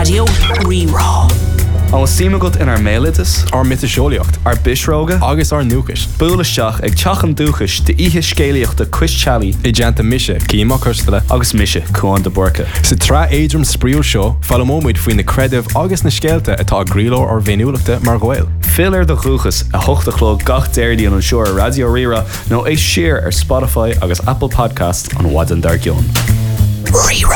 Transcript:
Radio Rerá. An símagat in ar mélitas, ar mit seolaíocht, ar bisróga, agus ar nuachas. búlaisteach ag teachan dúchas de ihe scéalaíochta Chris I deanta mise, címa chustala. agus mise chuan de borca. Sa tra éidrum spríú seo, fallamóid faoin na credibh agus na scéalta atá gríló ar bhéúachta mar ghail. Filar de chuchas a hochtachló gach déirdaí an seoir Radio Rerá nó é siar ar Spotify agus Apple Podcast an Wadan Dargion. Rerá.